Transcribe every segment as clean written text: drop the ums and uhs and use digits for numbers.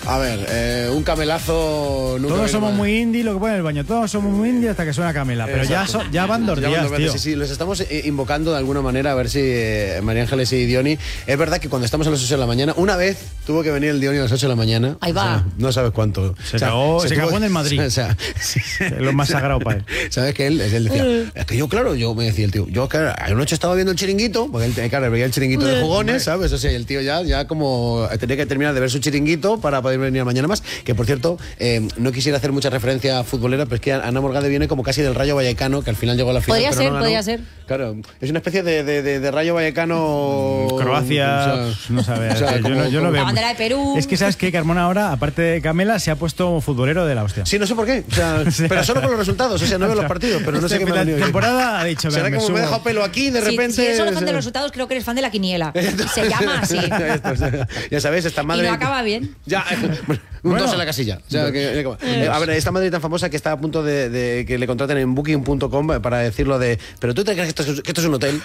A ver, un camelazo... Todos somos muy indie, lo que pone en el baño. Todos somos muy indie hasta que suena Camela. Pero ya van 2 días, tío. Sí, los estamos invocando de alguna manera a ver si María Ángeles y Diony... Es verdad que cuando estamos a las 8 de la mañana, una vez tuvo que venir el Diony a las 8 de la mañana. Ahí va. O sea, no sabes cuánto. Se cagó en el Madrid. O sea, es lo más sagrado para él. ¿Sabes que él decía? Es que yo me decía el tío, yo claro, anoche estaba viendo el Chiringuito, porque él, claro, veía el Chiringuito de jugones, ¿sabes? O sea, el tío ya como tenía que terminar de ver su Chiringuito para poder venir mañana más. Que por cierto, no quisiera hacer mucha referencia futbolera, pero es que Ana Morgade viene como casi del Rayo Vallecano, que al final llegó a la final. Podría ser. Claro, es una especie de Rayo Vallecano. Croacia, o sea, no sabes. o sea, yo no veo. La bandera de Perú. Es que sabes que Carmona ahora, aparte de Camela, se ha puesto futbolero de la hostia. Sí, no sé por qué. O sea, pero solo con los resultados. O sea, no veo los partidos, pero no sé qué me ha venido. La temporada ha dicho. ¿Será que como me he dejado pelo aquí de repente? Si eres solo fan de los resultados, creo que eres fan de la quiniela. Se llama así. Ya sabes, esta madre. Y no acaba bien. Ya, un 2 en la casilla. O sea, a ver, esta madre tan famosa que está a punto de que le contraten en booking.com para decirlo de. Pero tú te crees que esto es un hotel.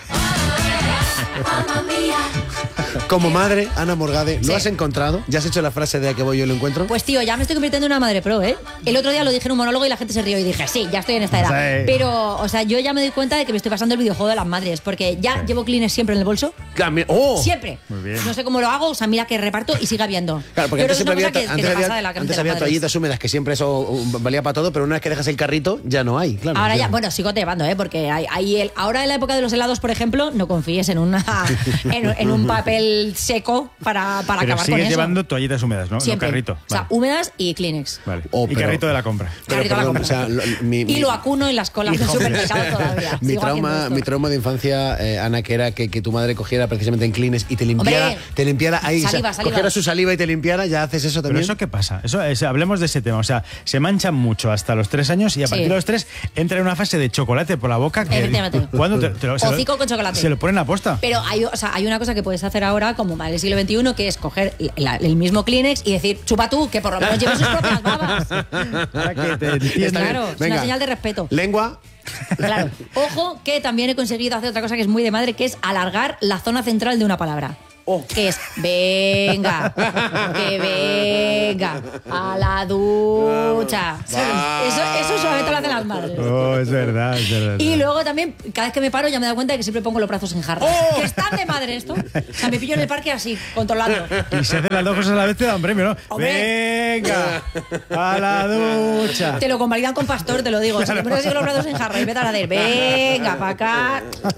Como madre, Ana Morgade, ¿lo has encontrado? ¿Ya has hecho la frase de a que voy yo lo encuentro? Pues tío, ya me estoy convirtiendo en una madre pro, ¿eh? El otro día lo dije en un monólogo y la gente se rió y dije, sí, ya estoy en esta edad. Pero, o sea, yo ya me doy cuenta de que me estoy pasando el videojuego de las madres, porque ya llevo Kleenex siempre en el bolso. Claro, ¡oh! Siempre. Muy bien. No sé cómo lo hago, o sea, mira que reparto y sigue habiendo. Claro, porque pero antes siempre antes había toallitas húmedas, que siempre eso valía para todo, pero una vez que dejas el carrito, ya no hay, claro. Ahora ya, bueno, sigo llevando, porque ahora en la época de los helados, por ejemplo, no confíes en en un papel seco para pero acabar con eso. sigues llevando toallitas húmedas, ¿no? Siempre. No carrito. O sea, húmedas y Kleenex. Vale. Pero, carrito de la compra. Carrito de la compra. O sea, y lo acuno en las colas del supermercado todavía. Mi trauma de infancia, Ana, que era que tu madre cogiera precisamente en Kleenex y te limpiara ahí. Saliva. Cogiera su saliva y te limpiara, ya haces eso también. Pero ¿eso qué pasa? Hablemos de ese tema. O sea, se manchan mucho hasta los 3 años y a partir de los 3 entra en una fase de chocolate por la boca. Que, efectivamente. ¿cuándo Hocico con chocolate. Se lo ponen a posta. Pero hay una cosa que puedes hacer ahora, como madre del siglo XXI, que es coger el mismo Kleenex y decir, chupa tú, que por lo menos lleves sus propias babas. Para que te entiendan. Claro, es una señal de respeto. Lengua. Claro. Ojo, que también he conseguido hacer otra cosa que es muy de madre, que es alargar la zona central de una palabra. Que es venga, que venga a la ducha. Eso solamente lo hacen las madres. Oh, es verdad. Y luego también, cada vez que me paro, ya me doy cuenta de que siempre pongo los brazos en jarra. Que están de madre esto. O sea, me pillo en el parque así, controlando. Y si hacen las dos cosas a la vez te dan premio, ¿no? ¡Hombre! Venga a la ducha. Te lo convalidan con pastor, te lo digo. O sea, te pones así con los brazos en jarra y empiezan a decir, venga, para acá.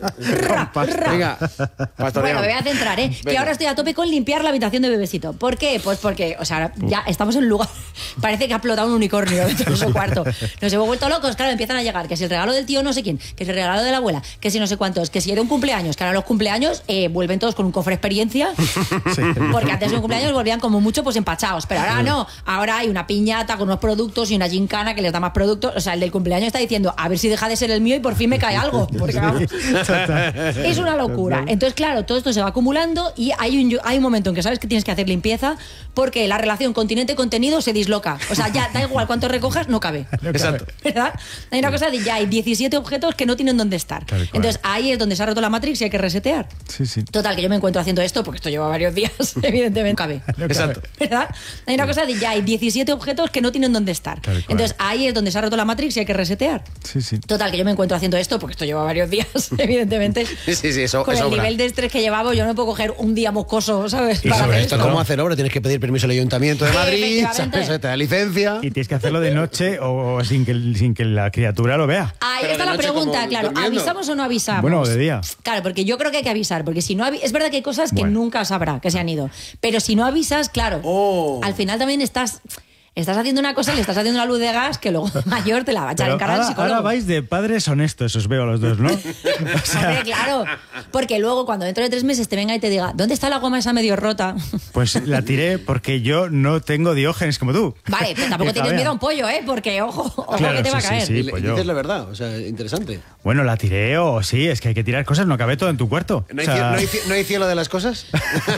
Venga, pastoreo. Bueno, me voy a centrar, ¿eh? Que ahora estoy a tope con limpiar la habitación de bebecito. ¿Por qué? Pues porque, o sea, ya estamos en un lugar. Parece que ha explotado un unicornio dentro de su cuarto. Nos hemos vuelto locos, claro, empiezan a llegar. Que si el regalo del tío no sé quién, que si el regalo de la abuela, que si no sé cuántos, que si era un cumpleaños, que ahora los cumpleaños vuelven todos con un cofre experiencia. Sí. Porque antes de un cumpleaños volvían como mucho pues empachados. Pero ahora no. Ahora hay una piñata con unos productos y una gincana que les da más productos. O sea, el del cumpleaños está diciendo, a ver si deja de ser el mío y por fin me cae algo. Porque vamos, es una locura. Entonces, claro, todo esto se va acumulando y hay un momento en que sabes que tienes que hacer limpieza porque la relación continente-contenido se disloca. O sea, ya da igual cuánto recojas, no cabe. Exacto. ¿Verdad? Hay una cosa de ya hay 17 objetos que no tienen dónde estar. Entonces ahí es donde se ha roto la Matrix y hay que resetear. Sí. Total, que yo me encuentro haciendo esto porque esto lleva varios días, evidentemente. Cabe. Exacto. ¿Verdad? Hay una cosa de ya hay 17 objetos que no tienen dónde estar. Entonces ahí es donde se ha roto la Matrix y hay que resetear. Sí. Total, que yo me encuentro haciendo esto porque esto lleva varios días, evidentemente. Sí, eso. Con el nivel de estrés que llevaba, yo no puedo coger un día moscoso, ¿sabes? Y sobre esto, ¿cómo hacer obra? Tienes que pedir permiso al Ayuntamiento de Madrid, ¿sabes? Te da licencia. Y tienes que hacerlo de noche o sin que la criatura lo vea. Ahí está la pregunta, claro. durmiendo. ¿Avisamos o no avisamos? Bueno, de día. Claro, porque yo creo que hay que avisar, porque si no es verdad que hay cosas que nunca sabrá que se han ido. Pero si no avisas, claro, al final también estás haciendo una cosa y le estás haciendo una luz de gas que luego mayor te la va a echar en cara el psicólogo. Ahora vais de padres honestos, os veo a los dos, ¿no? O sea, hombre, claro, porque luego cuando dentro de 3 meses te venga y te diga, ¿dónde está la goma esa medio rota? Pues la tiré porque yo no tengo Diógenes como tú. Vale, pero tampoco tienes miedo a un pollo, ¿eh? Porque, ojo, claro, que te va a caer. Y dices la verdad, o sea, interesante. Bueno, la tiré o sí, es que hay que tirar cosas, no cabe todo en tu cuarto. ¿No hay cielo de las cosas?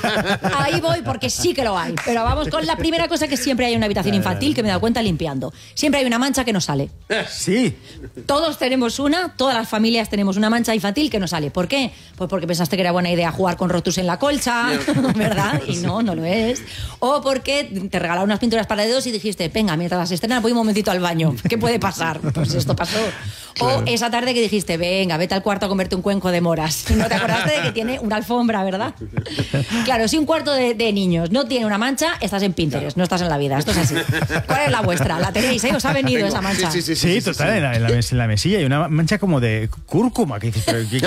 Ahí voy, porque sí que lo hay. Pero vamos con la primera cosa que siempre hay en una habitación infantil, que me he dado cuenta limpiando. Siempre hay una mancha que no sale. Sí. Todos tenemos una, todas las familias tenemos una mancha infantil que no sale. ¿Por qué? Pues porque pensaste que era buena idea jugar con Rotus en la colcha, ¿verdad? Y no lo es. O porque te regalaron unas pinturas para dedos y dijiste, venga, mientras las estrenan voy un momentito al baño. ¿Qué puede pasar? Pues esto pasó. Claro. O esa tarde que dijiste, venga, vete al cuarto a comerte un cuenco de moras. Y no te acordaste de que tiene una alfombra, ¿verdad? Claro, si un cuarto de niños no tiene una mancha, estás en Pinterest, no estás en la vida. Esto es así. ¿Cuál es la vuestra? ¿La tenéis, os ha venido esa mancha? Sí, total, en la mesilla hay una mancha como de cúrcuma. Que dices,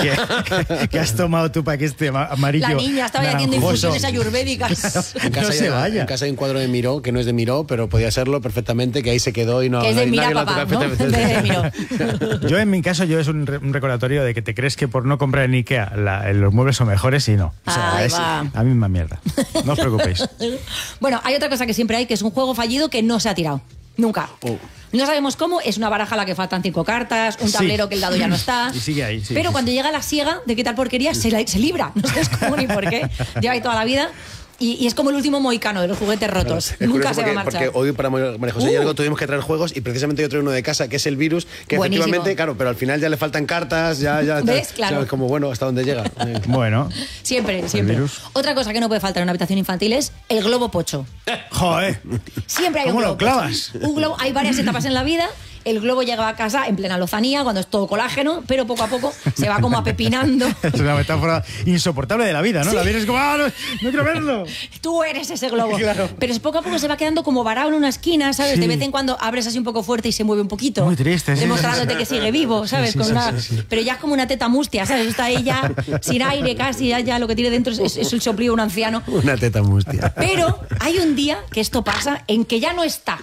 pero ¿qué has tomado tú para que esté amarillo? La niña estaba haciendo infusiones ayurvédicas. En casa hay un cuadro de Miró, que no es de Miró, pero podía serlo perfectamente, que ahí se quedó y no... Que es de Mira Papá, ¿no? De Miró. Yo, en mi caso, es un recordatorio de que te crees que por no comprar en Ikea los muebles son mejores y no. O sea, es la misma mierda. No os preocupéis. Bueno, hay otra cosa que siempre hay, que es un juego fallido que no se ha tirado. Nunca. No sabemos cómo, es una baraja a la que faltan 5 cartas, un tablero que el dado ya no está. Y sigue ahí. Pero cuando llega la siega de quitar porquería, se libra. No sabes cómo ni por qué. Lleva ahí toda la vida. Y es como el último mohicano de los juguetes rotos. Nunca se va a marchar. Porque hoy para María José y algo tuvimos que traer juegos y precisamente yo traigo uno de casa que es el virus, que buenísimo. Efectivamente, claro, pero al final ya le faltan cartas, ya ¿ves? Claro. ¿Sabes? Como bueno, hasta dónde llega. Bueno. Siempre. Otra cosa que no puede faltar en una habitación infantil es el globo pocho. Joder. Siempre hay un globo. ¿Cómo lo clavas? Un globo, hay varias etapas en la vida. El globo llega a casa en plena lozanía, cuando es todo colágeno, pero poco a poco se va como apepinando. Es una metáfora insoportable de la vida, ¿no? Sí. La vida es como, no quiero verlo. Tú eres ese globo. Claro. Pero es poco a poco se va quedando como varado en una esquina, ¿sabes? Sí. De vez en cuando abres así un poco fuerte y se mueve un poquito. Muy triste, demostrándote que sigue vivo, ¿sabes? Sí. Pero ya es como una teta mustia, ¿sabes? Está ella sin aire casi, ya lo que tiene dentro es el soplío de un anciano. Una teta mustia. Pero hay un día que esto pasa en que ya no está.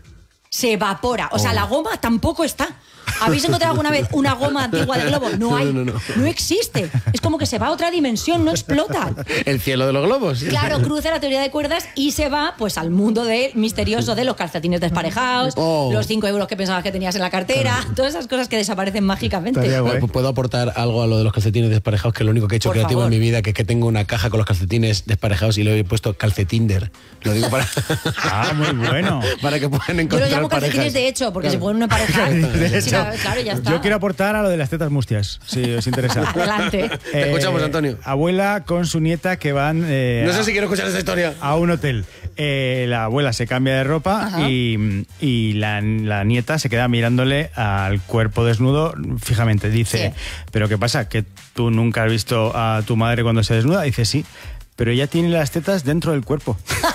Se evapora. O sea, la goma tampoco está. ¿Habéis encontrado alguna vez una goma antigua de globo? No hay. No existe. Es como que se va a otra dimensión, no explota. El cielo de los globos. Claro, cruza la teoría de cuerdas y se va pues al mundo misterioso de los calcetines desparejados, los 5 euros que pensabas que tenías en la cartera, todas esas cosas que desaparecen mágicamente. ¿Puedo aportar algo a lo de los calcetines desparejados? Que es lo único que he hecho creativo en mi vida, que es que tengo una caja con los calcetines desparejados y le he puesto calcetinder. Lo digo para... muy bueno. Para que puedan encontrar. Yo lo llamo calcetines de hecho, porque se pueden emparejar. De hecho. Claro, ya está. Yo quiero aportar a lo de las tetas mustias, si os interesa. Adelante. Te escuchamos, Antonio. Abuela con su nieta que van... no sé si quiero escuchar esta historia. A un hotel. La abuela se cambia de ropa y la nieta se queda mirándole al cuerpo desnudo fijamente. Dice, ¿pero qué pasa? ¿Que tú nunca has visto a tu madre cuando se desnuda? Dice, sí. Pero ella tiene las tetas dentro del cuerpo.